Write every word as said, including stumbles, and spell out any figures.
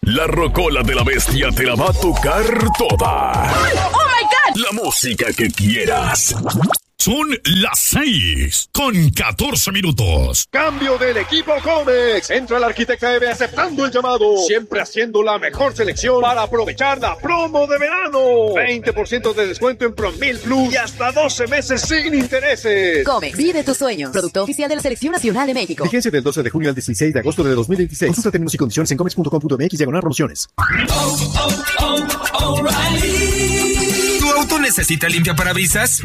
La rocola de la bestia te la va a tocar toda. ¡Oh, my God! La música que quieras. Son las seis con catorce minutos. Cambio del equipo Comex. Entra la Arquitecta Eve aceptando el llamado. Siempre haciendo la mejor selección para aprovechar la promo de verano. veinte por ciento de descuento en Promil Plus y hasta doce meses sin intereses. Comex, vive tu sueño. Producto oficial de la Selección Nacional de México. Vigencia del doce de junio al dieciséis de agosto de dos mil veintiséis. Consulta términos y condiciones en comex punto com punto m x diagonal promociones. Oh, oh, oh, O'Reilly. ¿Tu auto necesita limpia parabrisas?